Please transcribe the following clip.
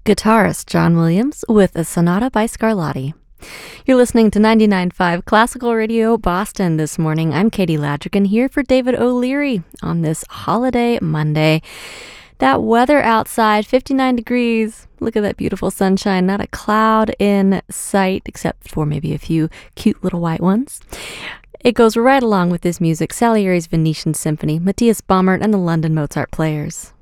guitarist John Williams with a sonata by Scarlatti. You're listening to 99.5 Classical Radio Boston this morning. I'm Katie Ladrigan here for David O'Leary on this holiday Monday. That weather outside, 59 degrees. Look at that beautiful sunshine. Not a cloud in sight, except for maybe a few cute little white ones. It goes right along with this music, Salieri's Venetian Symphony, Matthias Baumert and the London Mozart Players.